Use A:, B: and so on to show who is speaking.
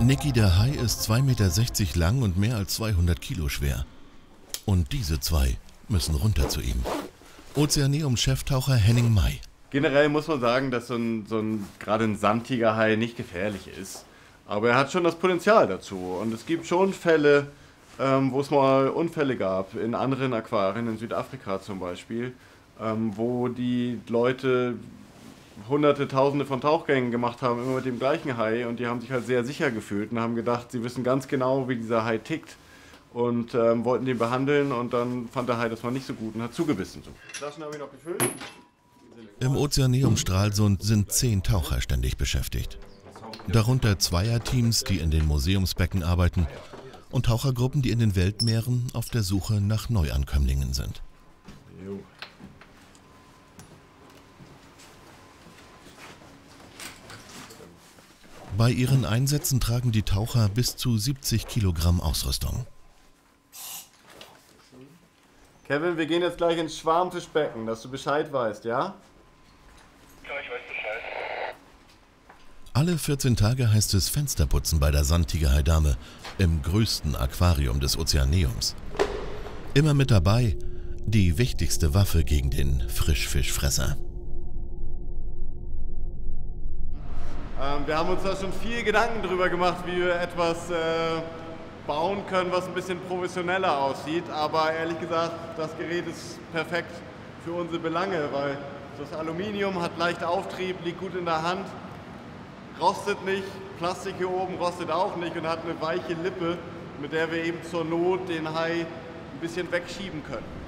A: Nicky der Hai ist 2,60 Meter lang und mehr als 200 Kilo schwer. Und diese zwei müssen runter zu ihm. Ozeaneum-Cheftaucher Henning May.
B: Generell muss man sagen, dass gerade ein Sandtigerhai nicht gefährlich ist. Aber er hat schon das Potenzial dazu. Und es gibt schon Fälle, wo es mal Unfälle gab, in anderen Aquarien, in Südafrika zum Beispiel, wo die Leute Hunderte, Tausende von Tauchgängen gemacht haben, immer mit dem gleichen Hai. Und die haben sich halt sehr sicher gefühlt und haben gedacht, sie wissen ganz genau, wie dieser Hai tickt. Und wollten den behandeln und dann fand der Hai das mal nicht so gut und hat zugebissen. So. Flaschen habe ich noch gefüllt.
A: Im Ozeaneum-Stralsund sind 10 Taucher ständig beschäftigt. Darunter Zweierteams, die in den Museumsbecken arbeiten, und Tauchergruppen, die in den Weltmeeren auf der Suche nach Neuankömmlingen sind. Bei ihren Einsätzen tragen die Taucher bis zu 70 Kilogramm Ausrüstung.
B: Kevin, wir gehen jetzt gleich ins Schwarmfischbecken, dass du Bescheid weißt, ja?
C: Ja, ich weiß Bescheid.
A: Alle 14 Tage heißt es Fensterputzen bei der Sandtigerhai-Dame im größten Aquarium des Ozeaneums. Immer mit dabei die wichtigste Waffe gegen den Frischfischfresser.
B: Wir haben uns da schon viel Gedanken drüber gemacht, wie wir etwas bauen können, was ein bisschen professioneller aussieht. Aber ehrlich gesagt, das Gerät ist perfekt für unsere Belange, weil das Aluminium hat leicht Auftrieb, liegt gut in der Hand, rostet nicht, Plastik hier oben rostet auch nicht und hat eine weiche Lippe, mit der wir eben zur Not den Hai ein bisschen wegschieben können.